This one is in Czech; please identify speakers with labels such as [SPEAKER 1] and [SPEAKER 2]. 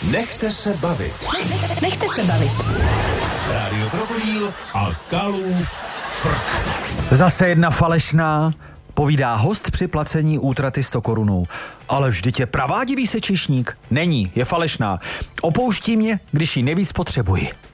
[SPEAKER 1] Nechte se bavit.
[SPEAKER 2] Nechte se bavit.
[SPEAKER 1] Rádio Krokodýl a Kalův frk.
[SPEAKER 3] Zase jedna falešná, povídá host při placení útraty 100 korunů. Ale vždyť je pravá, diví se číšník. Není, je falešná. Opouští mě, když ji nejvíc potřebuji.